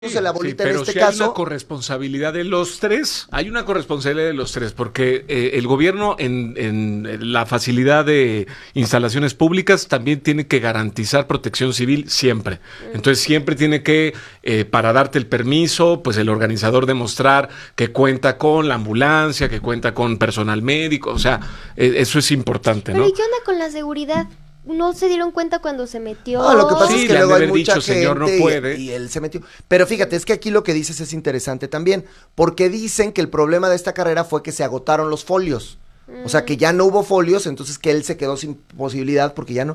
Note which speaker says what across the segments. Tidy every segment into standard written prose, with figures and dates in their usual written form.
Speaker 1: la bolita
Speaker 2: pero
Speaker 1: en este
Speaker 2: si
Speaker 1: caso.
Speaker 2: hay una corresponsabilidad de los tres, porque el gobierno en la facilidad de instalaciones públicas también tiene que garantizar protección civil siempre. Entonces siempre tiene que, para darte el permiso, pues el organizador demostrar que cuenta con la ambulancia, que cuenta con personal médico, o sea, eso es importante,
Speaker 3: Pero
Speaker 2: ¿no?
Speaker 3: ¿y qué onda con la seguridad? ¿No se dieron cuenta cuando se metió?
Speaker 1: Lo que pasa
Speaker 2: Sí,
Speaker 1: es que
Speaker 2: le han
Speaker 1: luego
Speaker 2: de
Speaker 1: hay
Speaker 2: haber
Speaker 1: mucha
Speaker 2: dicho, señor, no
Speaker 1: gente
Speaker 2: puede.
Speaker 1: y él se metió. Pero fíjate, es que aquí lo que dices es interesante también, porque dicen que el problema de esta carrera fue que se agotaron los folios. O sea, que ya no hubo folios, entonces que él se quedó sin posibilidad porque ya no.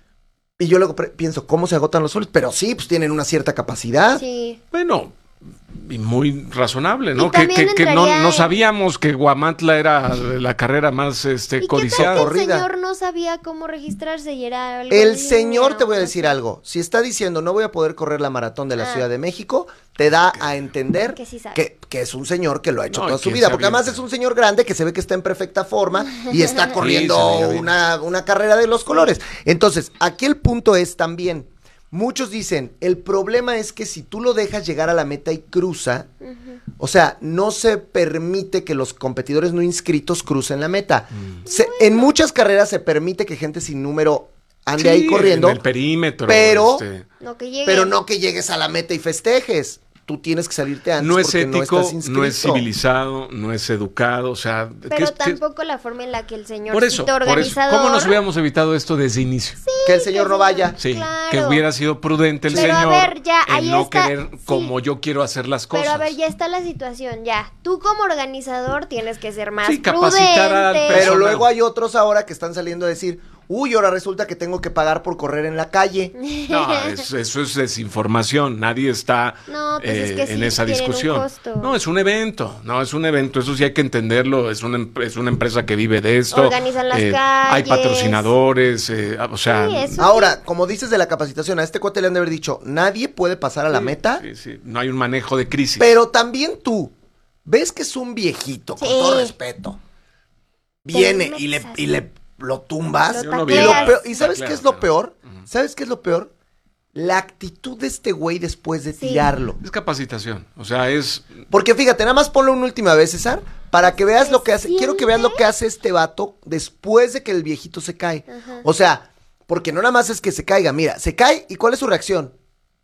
Speaker 1: Y yo luego pienso, ¿cómo se agotan los folios? Pero sí, pues tienen una cierta capacidad.
Speaker 3: Sí.
Speaker 2: Bueno, y muy razonable, ¿no?
Speaker 3: Y también
Speaker 2: Que no
Speaker 3: entraría
Speaker 2: sabíamos que Guamantla era la carrera más
Speaker 3: ¿Y
Speaker 2: codiciada.
Speaker 3: qué tal que el
Speaker 1: Corrida.
Speaker 3: señor no sabía cómo registrarse y era algo
Speaker 1: El
Speaker 3: en
Speaker 1: señor,
Speaker 3: línea
Speaker 1: te voy a
Speaker 3: o
Speaker 1: decir
Speaker 3: así?
Speaker 1: algo, si está diciendo no voy a poder correr la maratón de la Ciudad de México, te da a entender
Speaker 3: Que sí sabe.
Speaker 1: que es un señor que lo ha hecho
Speaker 2: No,
Speaker 1: toda
Speaker 2: y
Speaker 1: su
Speaker 2: que
Speaker 1: vida,
Speaker 2: se
Speaker 1: porque además
Speaker 2: avienta.
Speaker 1: es un señor grande que se ve que está en perfecta forma y está corriendo
Speaker 2: se veía bien.
Speaker 1: una carrera de los colores. Entonces, aquí el punto es también, muchos dicen, el problema es que si tú lo dejas llegar a la meta y cruza, o sea, no se permite que los competidores no inscritos crucen la meta. En muchas carreras se permite que gente sin número ande ahí corriendo,
Speaker 2: en el perímetro.
Speaker 1: pero-
Speaker 3: No, que llegue.
Speaker 1: pero no que llegues a la meta y festejes. Tú tienes que salirte antes
Speaker 2: no es
Speaker 1: porque
Speaker 2: ético,
Speaker 1: no estás inscrito.
Speaker 2: no es civilizado, no es educado, o sea...
Speaker 3: Pero tampoco la forma en la que el señor
Speaker 2: por eso,
Speaker 3: organizador...
Speaker 2: ¿cómo nos hubiéramos evitado esto desde inicio?
Speaker 1: Que el señor no vaya.
Speaker 2: Sí,
Speaker 3: Claro.
Speaker 2: que hubiera sido prudente el
Speaker 3: Pero a
Speaker 2: señor
Speaker 3: ver, ya,
Speaker 2: en
Speaker 3: ahí
Speaker 2: no
Speaker 3: está,
Speaker 2: querer
Speaker 3: sí.
Speaker 2: como yo quiero hacer las cosas.
Speaker 3: Pero a ver, ya está la situación, ya. Tú como organizador tienes que ser más
Speaker 2: Sí, capacitar al
Speaker 3: prudente.
Speaker 1: Pero
Speaker 2: personal.
Speaker 1: luego hay otros ahora que están saliendo a decir, uy, ahora resulta que tengo que pagar por correr en la calle.
Speaker 2: No, eso es desinformación. Nadie está
Speaker 3: No, pues es que
Speaker 2: en
Speaker 3: sí
Speaker 2: esa
Speaker 3: tienen un
Speaker 2: discusión.
Speaker 3: costo.
Speaker 2: No, es un evento. Eso sí hay que entenderlo. Es una empresa que vive de esto.
Speaker 3: Organizan las
Speaker 2: Hay
Speaker 3: calles.
Speaker 2: patrocinadores, o sea.
Speaker 3: Sí, eso
Speaker 1: Ahora, como dices de la capacitación, a este cuate le han de haber dicho, nadie puede pasar a la
Speaker 2: sí,
Speaker 1: meta,
Speaker 2: sí. No hay un manejo de crisis.
Speaker 1: pero también tú, ves que es un viejito, con
Speaker 3: Sí.
Speaker 1: todo respeto, viene
Speaker 3: Te
Speaker 1: y
Speaker 3: metes así.
Speaker 1: lo tumbas.
Speaker 3: Lo
Speaker 2: Yo no vi-
Speaker 1: Y,
Speaker 3: tacleas.
Speaker 1: ¿y sabes
Speaker 2: Tacleas,
Speaker 1: qué es lo
Speaker 2: pero-
Speaker 1: peor? ¿Sabes qué es lo peor? La actitud de este güey después de
Speaker 3: Sí.
Speaker 1: tirarlo.
Speaker 2: Es capacitación. O sea, es.
Speaker 1: Porque fíjate, nada más ponlo una última vez, César, para que veas
Speaker 3: ¿Se
Speaker 1: lo que hace. Quiero que veas lo
Speaker 3: siente?
Speaker 1: que hace este vato después de que el viejito se cae.
Speaker 3: Ajá.
Speaker 1: O sea, porque no nada más es que se caiga, mira, se cae y ¿cuál es su reacción?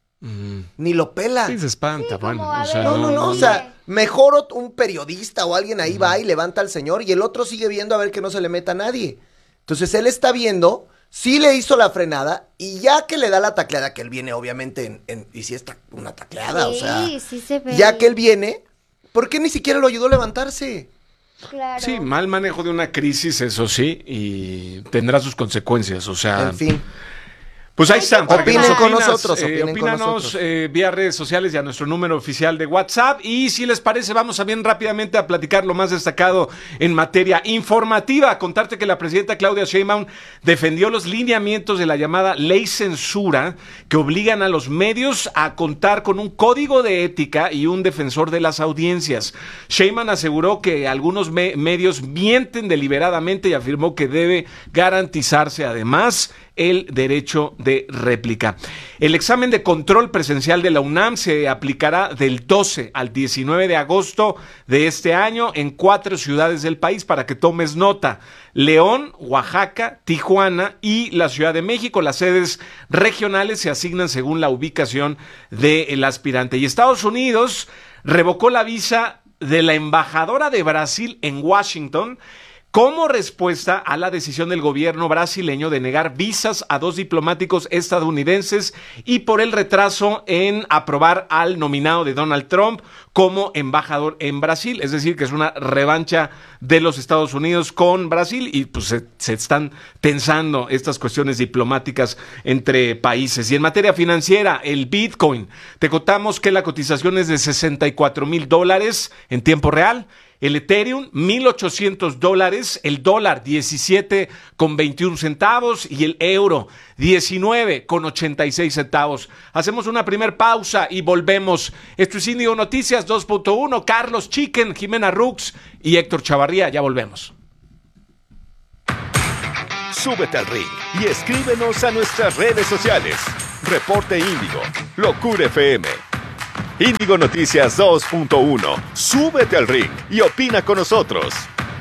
Speaker 1: Ni lo pela.
Speaker 2: Sí, se espanta.
Speaker 3: Sí, como,
Speaker 2: bueno,
Speaker 3: a
Speaker 2: o sea,
Speaker 3: ver,
Speaker 1: No, o sea, mejor un periodista o alguien ahí va y levanta al señor y el otro sigue viendo a ver que no se le meta a nadie. Entonces él está viendo, sí le hizo la frenada y ya que le da la tacleada, que él viene obviamente y sí está una tacleada, o sea,
Speaker 3: sí se ve.
Speaker 1: ya que él viene, ¿por qué ni siquiera lo ayudó a levantarse?
Speaker 3: Claro.
Speaker 2: Sí, mal manejo de una crisis, eso sí, y tendrá sus consecuencias, o sea.
Speaker 1: En fin.
Speaker 2: Pues ahí están, para que
Speaker 1: Opinen
Speaker 2: nos
Speaker 1: con
Speaker 2: opinas,
Speaker 1: nosotros, opinen con
Speaker 2: opínanos,
Speaker 1: nosotros.
Speaker 2: Vía redes sociales y a nuestro número oficial de WhatsApp. Y si les parece, vamos a bien rápidamente a platicar lo más destacado en materia informativa. Contarte que la presidenta Claudia Sheinbaum defendió los lineamientos de la llamada ley censura que obligan a los medios a contar con un código de ética y un defensor de las audiencias. Sheinbaum aseguró que algunos medios mienten deliberadamente y afirmó que debe garantizarse además el derecho de réplica. El examen de control presencial de la UNAM se aplicará del 12 al 19 de agosto de este año en 4 ciudades del país para que tomes nota: León, Oaxaca, Tijuana y la Ciudad de México. Las sedes regionales se asignan según la ubicación del aspirante. Y Estados Unidos revocó la visa de la embajadora de Brasil en Washington como respuesta a la decisión del gobierno brasileño de negar visas a 2 diplomáticos estadounidenses y por el retraso en aprobar al nominado de Donald Trump como embajador en Brasil. Es decir, que es una revancha de los Estados Unidos con Brasil y pues se están tensando estas cuestiones diplomáticas entre países. Y en materia financiera, el Bitcoin, te contamos que la cotización es de $64,000 en tiempo real. El Ethereum, $1,800, el dólar, 17,21 centavos y el euro, 19,86 centavos. Hacemos una primer pausa y volvemos. Esto es Índigo Noticias 2.1, Carlos Chicken, Jimena Rux y Héctor Chavarría. Ya volvemos.
Speaker 4: Súbete al ring y escríbenos a nuestras redes sociales. Reporte Índigo, Locura FM. Índigo Noticias 2.1. Súbete al ring y opina con nosotros.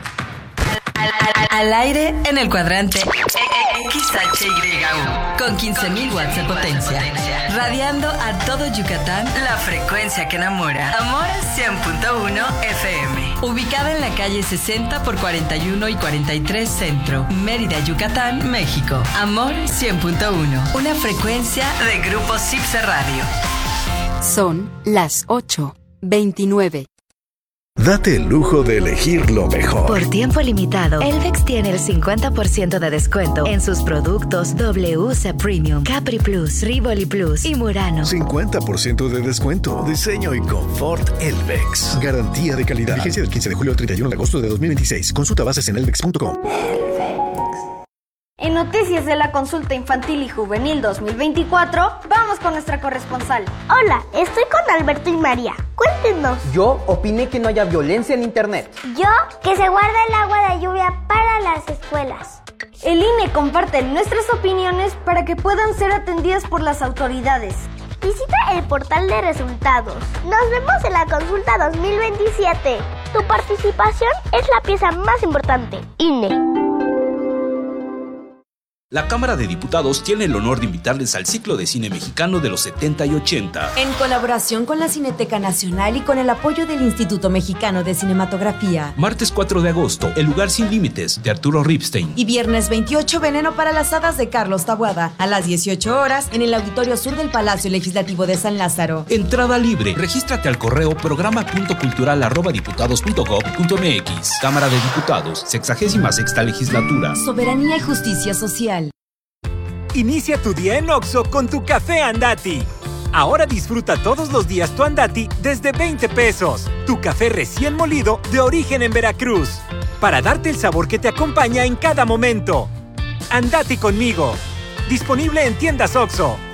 Speaker 5: Al aire en el cuadrante XHYU con 15.000 watts de potencia, radiando a todo Yucatán la frecuencia que enamora. Amor 100.1 FM, ubicada en la calle 60 por 41 y 43 Centro, Mérida, Yucatán, México. Amor 100.1, una frecuencia de Grupo Cipse Radio.
Speaker 6: Son las 8:29.
Speaker 7: Date el lujo de elegir lo mejor.
Speaker 8: Por tiempo limitado, Elvex tiene el 50% de descuento en sus productos WC Premium, Capri Plus, Rivoli Plus y Murano.
Speaker 7: 50% de descuento. Diseño y confort Elvex. Garantía de calidad. Vigencia del 15 de julio al 31 de agosto de 2026. Consulta bases en elvex.com.
Speaker 9: En Noticias de la Consulta Infantil y Juvenil 2024, vamos con nuestra corresponsal.
Speaker 10: Hola, estoy con Alberto y María. Cuéntenos.
Speaker 11: Yo opiné que no haya violencia en internet.
Speaker 10: Yo, que se guarde el agua de lluvia para las escuelas.
Speaker 9: El INE comparte nuestras opiniones para que puedan ser atendidas por las autoridades.
Speaker 10: Visita el portal de resultados. Nos vemos en la Consulta 2027. Tu participación es la pieza más importante. INE.
Speaker 12: La Cámara de Diputados tiene el honor de invitarles al ciclo de cine mexicano de los 70 y 80.
Speaker 13: En colaboración con la Cineteca Nacional y con el apoyo del Instituto Mexicano de Cinematografía.
Speaker 12: Martes 4 de agosto, El lugar sin límites, de Arturo Ripstein.
Speaker 13: Y viernes 28, Veneno para las hadas, de Carlos Taboada. A las 18 horas, en el Auditorio Sur del Palacio Legislativo de San Lázaro.
Speaker 12: Entrada libre. Regístrate al correo programa.cultural@diputados.gov.mx. Cámara de Diputados, 66ª Legislatura.
Speaker 13: Soberanía y justicia social.
Speaker 14: Inicia tu día en Oxxo con tu café Andati. Ahora disfruta todos los días tu Andati desde 20 pesos. Tu café recién molido de origen en Veracruz. Para darte el sabor que te acompaña en cada momento. Andati conmigo. Disponible en tiendas Oxxo.